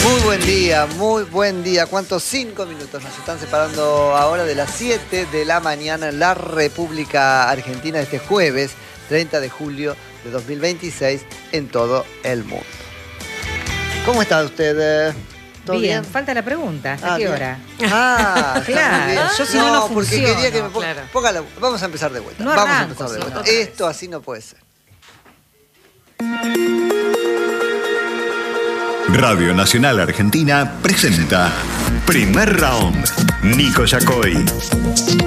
Muy buen día. ¿Cuántos 5 minutos nos están separando ahora de las 7 de la mañana en la República Argentina este jueves 30 de julio de 2026 en todo el mundo? ¿Cómo está usted? ¿Todo bien? Falta la pregunta. ¿A qué hora? Claro. Yo si no porque funciono. quería que me ponga... Póngala. Vamos a empezar de vuelta. No Vamos a arranco, empezar de vuelta. otra vez. Esto así no puede ser. Radio Nacional Argentina presenta Primer Round. Nico Yacoy.